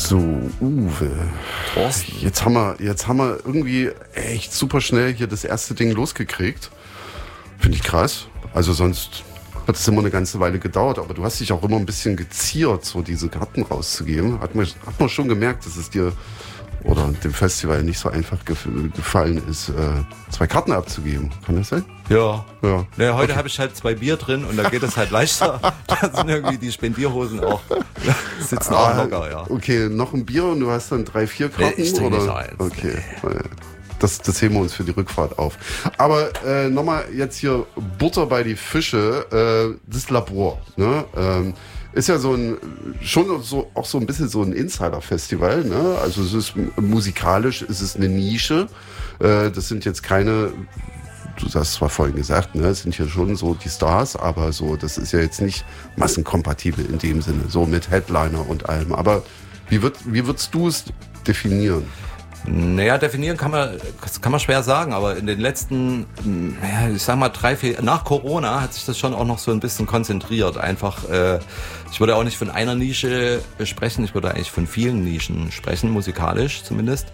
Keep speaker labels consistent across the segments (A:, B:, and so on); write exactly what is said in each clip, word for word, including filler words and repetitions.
A: So, Uwe.
B: Thorsten.
A: Jetzt haben wir, jetzt haben wir irgendwie echt super schnell hier das erste Ding losgekriegt. Finde ich krass. Also sonst hat es immer eine ganze Weile gedauert, aber du hast dich auch immer ein bisschen geziert, so diese Karten rauszugeben. Hat man, hat man schon gemerkt, dass es dir oder dem Festival nicht so einfach gef- gefallen ist, äh, zwei Karten abzugeben. Kann das sein?
B: Ja.
A: Ja.
B: ja heute
A: Okay.
B: habe ich halt zwei Bier drin und da geht es halt leichter. Da sind irgendwie die Spendierhosen auch, sitzen auch
A: Ah,
B: locker, ja.
A: Okay, noch ein Bier und du hast dann drei, vier Karten?
B: Nee, ich trinke
A: oder?
B: nicht eins.
A: Okay. Das, das heben wir uns für die Rückfahrt auf. Aber äh, nochmal jetzt hier Butter bei die Fische, äh, das Labor. Ne? Ähm, ist ja so ein, schon so, auch so ein bisschen so ein Insider-Festival. Ne? Also es ist musikalisch, es ist eine Nische. Äh, das sind jetzt keine, du hast zwar vorhin gesagt, ne, es sind hier schon so die Stars, aber so, das ist ja jetzt nicht massenkompatibel in dem Sinne, so mit Headliner und allem. Aber wie, wird, wie würdest du es definieren?
B: Naja, definieren kann man, das kann man schwer sagen, aber in den letzten, naja, ich sag mal drei, vier, nach Corona hat sich das schon auch noch so ein bisschen konzentriert. Einfach, äh, ich würde auch nicht von einer Nische sprechen, ich würde eigentlich von vielen Nischen sprechen, musikalisch zumindest.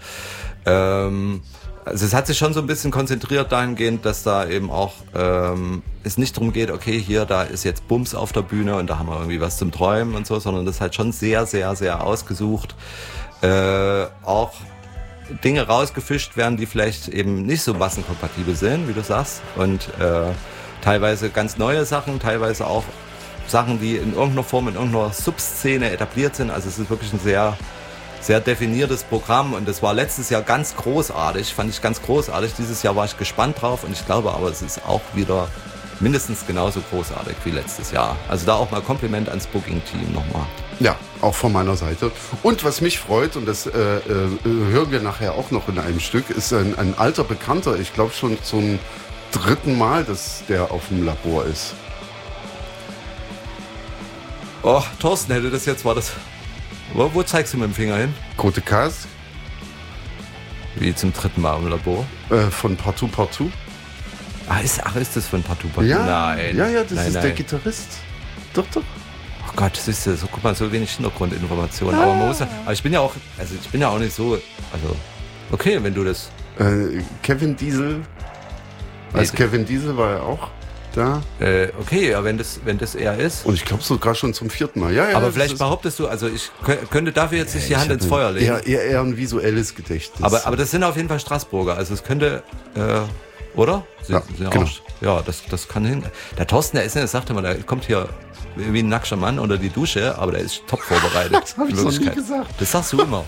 B: Ähm, also es hat sich schon so ein bisschen konzentriert dahingehend, dass da eben auch ähm, es nicht darum geht, okay, hier, da ist jetzt Bums auf der Bühne und da haben wir irgendwie was zum Träumen und so, sondern das ist halt schon sehr, sehr, sehr ausgesucht. Äh, auch Dinge rausgefischt werden, die vielleicht eben nicht so massenkompatibel sind, wie du sagst. Und äh, teilweise ganz neue Sachen, teilweise auch Sachen, die in irgendeiner Form, in irgendeiner Subszene etabliert sind. Also es ist wirklich ein sehr, sehr definiertes Programm. Und das war letztes Jahr ganz großartig, fand ich ganz großartig. Dieses Jahr war ich gespannt drauf und ich glaube aber, es ist auch wieder mindestens genauso großartig wie letztes Jahr. Also da auch mal Kompliment ans Booking-Team nochmal.
A: Ja, auch von meiner Seite. Und was mich freut, und das äh, äh, hören wir nachher auch noch in einem Stück, ist ein, ein alter Bekannter, ich glaube schon zum dritten Mal, dass der auf dem Labor ist.
B: Oh, Thorsten hätte das jetzt, war das... Wo, wo zeigst du mit dem Finger hin?
A: Grote Cast
B: Wie zum dritten Mal im Labor?
A: äh, von Partout Partout.
B: Ach, ist, ach, ist das von Partout Partout?
A: Ja,
B: Nein.
A: ja, ja, das
B: nein,
A: ist
B: nein.
A: der Gitarrist. Doch, doch.
B: Oh Gott, das ist ja so, guck mal, so wenig Hintergrundinformationen. Aber man muss ja, aber ich bin ja auch, also ich bin ja auch nicht so, also, okay, wenn du das,
A: Äh, Kevin Diesel. Als
B: Nee,
A: Kevin Diesel war er auch da.
B: äh, okay, ja, wenn das, wenn das er ist.
A: Und ich glaube sogar schon zum vierten Mal. Ja, ja,
B: Aber
A: das
B: vielleicht
A: ist-
B: behauptest du, also ich kö- könnte dafür jetzt nicht die
A: Ich
B: Hand
A: hab
B: ins
A: ein-
B: Feuer legen.
A: Eher, eher, eher ein visuelles Gedächtnis.
B: Aber, aber das sind auf jeden Fall Straßburger. Also es könnte, äh, oder? Sie,
A: Ja,
B: sind
A: genau.
B: auch, ja, das, das kann hin. Der Thorsten, der ist, das sagte man, der kommt hier wie ein nackter Mann unter die Dusche, aber der ist top vorbereitet.
A: Das hab ich
B: In
A: noch nie
B: Wirklichkeit.
A: gesagt.
B: Das sagst du immer.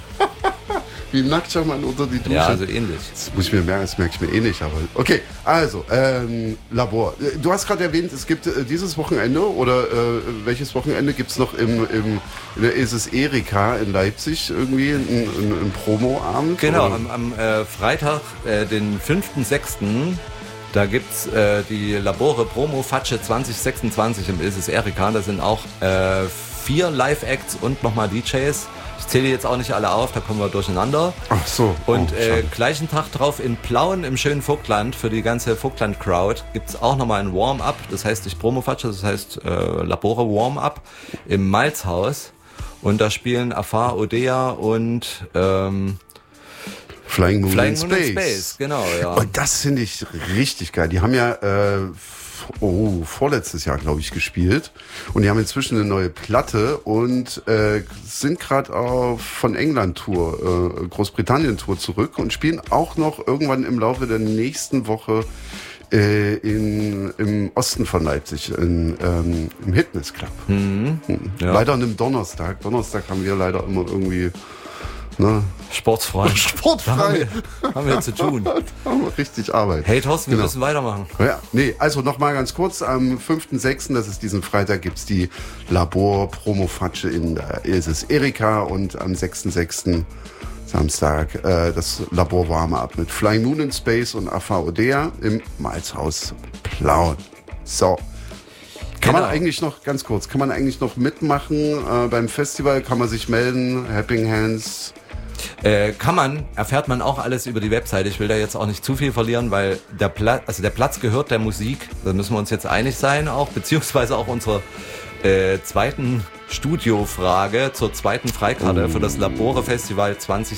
A: Wie ein nackter Mann unter die Dusche.
B: Ja, also ähnlich.
A: Das muss ich mir merken, das merke ich mir eh nicht. Aber okay, also, ähm, Labor. Äh, Du hast gerade erwähnt, es gibt äh, dieses Wochenende oder äh, welches Wochenende gibt es noch im, im in der ist es Erika in Leipzig irgendwie ein, ein, ein Promo-Abend?
B: Genau,
A: oder?
B: am, am äh, Freitag, äh, den fünften sechsten da gibt's äh, die Labore Promo Fatsche zwanzig sechsundzwanzig im Ilses Erika. Da sind auch äh, vier Live-Acts und nochmal D Js. Ich zähle jetzt auch nicht alle auf, da kommen wir durcheinander.
A: Ach so.
B: Und
A: oh,
B: äh,
A: schade.
B: gleichen Tag drauf in Plauen im schönen Vogtland, für die ganze Vogtland-Crowd, gibt's auch nochmal ein Warm-Up. Das heißt nicht Promo-Fatsche, das heißt äh, Labore Warm-Up im Malzhaus. Und da spielen Afar, Odea und ähm,
A: Flying Moon
B: Flying
A: in
B: Moon
A: Space.
B: in Space, genau, ja.
A: Und das finde ich richtig geil. Die haben ja äh, f- oh, vorletztes Jahr, glaube ich, gespielt. Und die haben inzwischen eine neue Platte und äh, sind gerade auf von England-Tour, äh, Großbritannien-Tour zurück und spielen auch noch irgendwann im Laufe der nächsten Woche äh, in, im Osten von Leipzig, in, ähm, im Hitness Club.
B: Mhm. Ja.
A: Leider an einem Donnerstag. Donnerstag haben wir leider immer irgendwie... Ne?
B: Sportfrei.
A: Sportfrei.
B: Da haben wir, haben wir zu tun.
A: Da haben wir richtig Arbeit.
B: Hey Thorsten, wir
A: Genau.
B: müssen weitermachen.
A: Ja, nee, also nochmal ganz kurz, am fünften sechsten, das ist diesen Freitag, gibt's die Labor-Promo-Fatsche in der Ilses Erika und am sechsten sechsten Samstag äh, das Labor Warm-Up mit Flying Moon in Space und Afar Odea im Malzhaus Plauen. So. Kann
B: Genau.
A: man eigentlich noch, ganz kurz, kann man eigentlich noch mitmachen äh, beim Festival? Kann man sich melden? Helping Hands?
B: Äh, kann man, erfährt man auch alles über die Webseite. Ich will da jetzt auch nicht zu viel verlieren, weil der Platz, also der Platz gehört der Musik. Da müssen wir uns jetzt einig sein auch, beziehungsweise auch unserer äh, zweiten Studiofrage zur zweiten Freikarte für das Labore Festival zwanzig